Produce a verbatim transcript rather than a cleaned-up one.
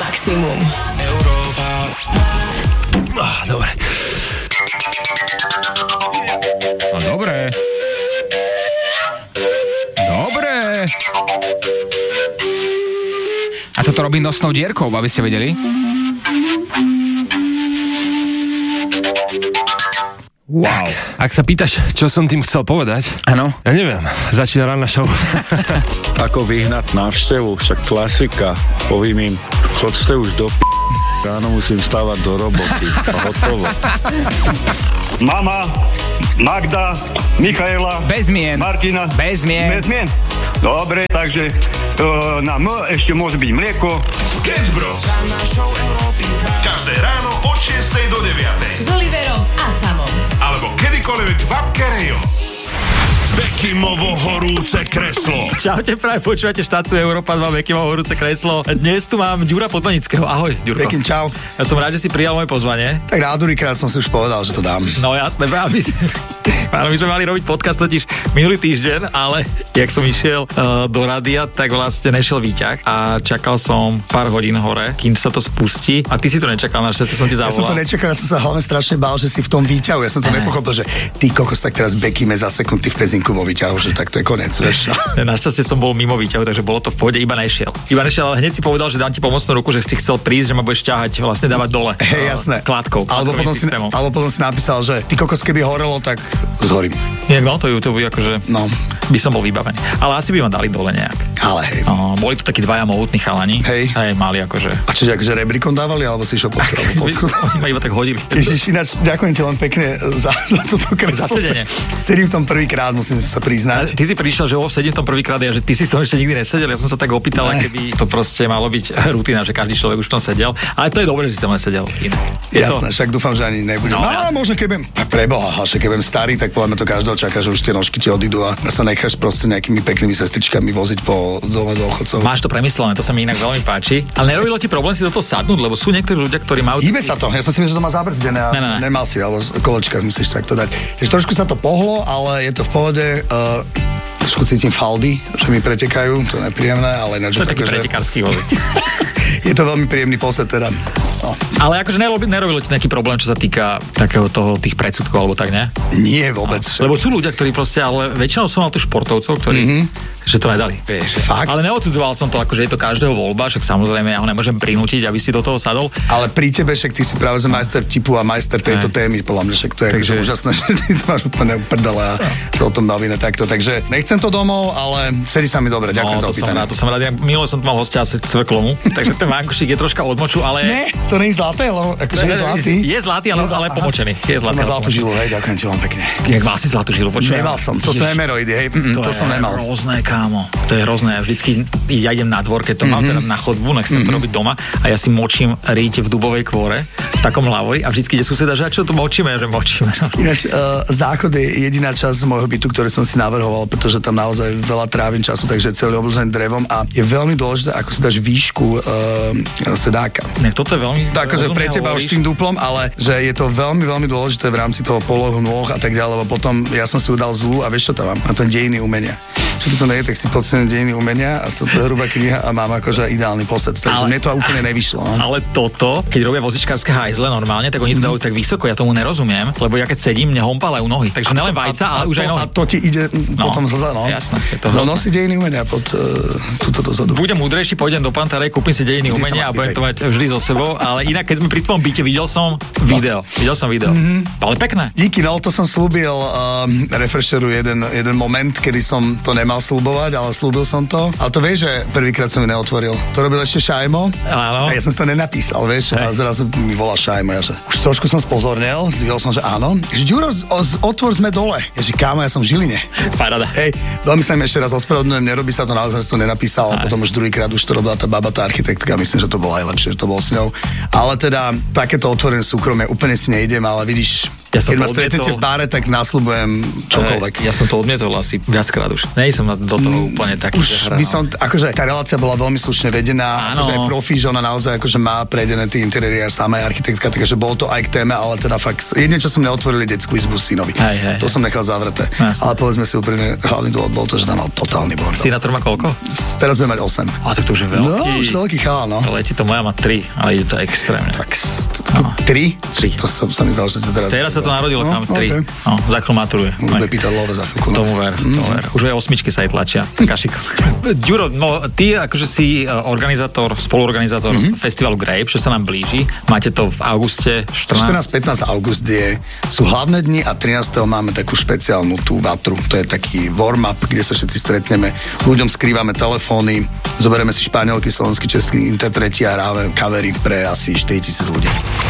Maximum. Európa. Ah, dobre. No, dobre. Dobre. A toto robím nosnou dierkou, aby ste vedeli. Wow. Ak sa pýtaš, čo som tým chcel povedať? Áno. Ja neviem, začína ranná show. Ako vyhnať návštevu, však klasika. Povím im, chodte už do p***, ráno musím stávať do roboty. A hotovo. Mama, Magda, Michaela, Bez mien. Martina. Bez mien. Bez mien. Dobre, takže uh, na M ešte môže byť mlieko. Sketch Bros. Každé ráno od šiestej do deviatej. S Oliverom a Samom. Alebo kedykoľvek v apke Rajo. Bekimovo horúce kreslo. Čaute, práve počúvate štáciu Európa dva, Bekimovo horúce kreslo. Dnes tu mám Ďura Podmanického. Ahoj, Ďurko. Bekim, čau. Ja som rád, že si prijal moje pozvanie. Tak na druhýkrát som si už povedal, že to dám. No jasné, práve. Áno, my sme mali robiť podcast totiž minulý týždeň, ale jak som išiel uh, do rádia, tak vlastne nešiel výťah a čakal som pár hodín hore, kým sa to spustí. A ty si to nečakal, našťastie som ti zavolal. Ja som to nečakal, ja som sa hlavne strašne bál, že si v tom výťahu. Ja som to nepochopil, že ty kokos, tak teraz Bekime za sekundy v Pezinku vo výťahu, že tak to je konec, vieš. Našťastie som bol mimo výťahu, takže bolo to v pohode, iba nešiel. Iba nešiel, ale hneď si povedal, že dám ti pomocnú ruku, že si chcel prísť, že ma budeš ťahať, vlastne dávať dole. Hej, jasné. Kládkou. Alebo potom, si, alebo potom si napísal, že ty kokos, keby horelo, tak zhorím. Nie, no to YouTube akože no. by som bol vybavený. Ale asi by ma dali dole nejak. Ale hej. No, boli to takí dvaja mohutní chalani. Hej. Hej, mali akože. A čiže akože rebríkom dávali, alebo si išiel po schode? Oni ma iba tak hodili. Ježiš, ináč, ďakujem ti len pekne za, za toto kreslo. Za sedenie. Sedím v tom prvýkrát, musím sa priznať. Ty si prišiel, že ho sedím v tom prvýkrát, ja, že ty si v tom ešte nikdy nesedel. Ja som sa tak opýtal, keby to proste malo byť rutina, že každý človek už v tom sedel. Ale to je dobré, že si tam nesedel inak. Jasné, však dúfam, že ani nebudem. No, ale možno keď budem, preboha, že keď budem starý, tak podľa mňa to každého čaká, že už tie nožky ti odídu a sa necháš proste nejakými peknými sestričkami voziť po zóne dôchodcov. Máš to premyslené, to sa mi inak veľmi páči. Ale nerobilo ti problém si do toho sadnúť, lebo sú niektorí ľudia, ktorí majú. Hýbe sa to. Ja som si myslel, že to má zabrzdené a ne, ne, ne. nemal si, alebo kolečka musíš takto dať. Takže trošku sa to pohlo, ale je to v pohode. Uh, trošku cítim faldy, že mi pretekajú, to je nepríjemné, ale ináč. To je taký pretekársky vozík. Je to veľmi príjemný posed teda. No. Ale akože nerobilo, nerobilo ti nejaký problém, čo sa týka takého toho, tých predsudkov, alebo tak, ne? Nie vôbec. No, lebo sú ľudia, ktorí proste, ale väčšinou som mal tu športovcov, ktorí, mm-hmm. že to nedali. Vieš. Fakt? Ale neodsudzoval som to, akože je to každého voľba, však samozrejme ja ho nemôžem prinútiť, aby si do toho sadol. Ale pri tebe, však ty si práve že majster tipu a majster tejto ne. témy, podľa mňa, však to je takže úžasné, že ty to máš úplne uprdele a no. sa o tom bavíme takto. Takže nechcem to domov, ale sedí sa mi dobre. Ďakujem no, za opýtanie. To som rád, ja minule som tu mal hostia asi cvrklomu, takže ten vankušík je troška odmoču, ale ne, to nie je zlaté, ale akože je zlatý. Je zlatý, ale, ale pomočený. Je zlatý. Má zlatú žilu, hej, ďakujem ti vám pekne. Jak mal si zlatú žilu, počujem. Nemal som, to sú hemeroidy, hej, mm, to, to som nemal. To je hrozné, kámo. To je hrozné. Ja vždycky ja idem na dvor, keď to mm-hmm. mám teda na chodbu, nechcem mm-hmm. to robiť doma a ja si močím riť v dubovej kvôre, v takom lavoj a vždycky ide suseda, že a čo to močíme, že močíme. No. Ináč, uh, záchod je jediná časť z môjho bytu, ktorý som si navrhoval, pretože tam naozaj veľa trávim času, takže je celý obložený drevom a je veľmi dôležité, ako si dáš výšku uh, sedáka. Ne, toto je veľmi Takže pre teba už tým duplom, ale že je to veľmi, veľmi dôležité v rámci toho polohu nôh a tak ďalej, lebo potom ja som si udal zlú a vieš čo tam mám? Na tom dejiny umenia. Čo to nie je, tak si podcením dejiny umenia a sú to hrubá kniha a mám akože ideálny posed. Takže ale, mne to úplne nevyšlo. No? Ale toto, keď robia vozičkárske hajzle normálne, tak oni to dajú tak vysoko, ja tomu nerozumiem, lebo ja keď sedím, mne hompalajú nohy. Takže nelen vajca, ale už aj nohy. A to ti ide no, potom zle, no. Jasné. To no nosi dejiny umenia pod uh, túto dozadu. Budem múdrejší, pôjdem do Pantarej, kúpim si dejiny umenia a budem to mať vždy so sebou, ale inak keď sme pri tvojom byte, videl som video. Videl som video. Mm-hmm. Ale pekné. Díky, no to som slúbil um, Refresheru jeden, jeden moment, kedy som to nemal slúbovať, ale slúbil som to. Ale to vieš, že prvýkrát som mi neotvoril. To robil ešte Šajmo. Áno. A ja som si to nenapísal, vieš. Hey. A zrazu mi volá Šajmo. Ja, že už trošku som spozornil, zdvihol som, že áno. Že Ďuro, otvor sme dole. Ja, že kámo, ja som v Žiline. Paráda. Hej, veľmi sa mi ešte raz ospravedlňujem, nerobí sa to, naozaj som to nenapísal. A potom už druhýkrát už to robila tá baba, tá architektka. Myslím, že to bolo aj lepšie, že to bolo s ňou. Ale teda takéto otvorené súkromie úplne si nejdem, ale vidíš, Ja som Keď to ma stretnete odmietol. v bare, tak nasľubujem čokoľvek. Ja som to odmietol asi viackrát už. Nej som do toho úplne taký, že Už by som, akože tá relácia bola veľmi slušne vedená, Áno. akože aj profi, že ona naozaj akože má prejdené tie interiéry a sama je architektka, takže bolo to aj k téme, ale teda fakt, jedine, čo som neotvorili detskú izbu synovi. Hej, hej, to hej. som nechal zavreté. Jasne. Ale povedzme si úprimne, hlavný dôvod bol to, že tam mal totálny bordel. Syna to má koľko? Teraz budeme mať osem. A tak to už je veľký. No, už veľký chalán, no. Ale ti to moja má tri, ale ide to extrémne. Tak, no. tri? Tri. To som sa mi zdal, že to teraz... Teraz sa to narodilo, No, kam tri. okay. No, za chvíľu maturuje. Bude pýtať love za chvíľku. Tomu ver, tomu ver. Už aj osmičky sa aj tlačia. Taká šikovná. Ďuro, no ty akože si uh, organizátor, spoluorganizátor mm-hmm. festivalu Grape, čo sa nám blíži. Máte to v auguste štrnásť. štrnásť pätnásť august je, sú hlavné dni a trinásteho máme takú špeciálnu tú vatru. To je taký warm-up, kde sa všetci stretneme. Ľuďom skrývame telefóny, zoberieme si španielky, slovenský, český interpreti a hráme kavery pre asi štyritisíc ľudí.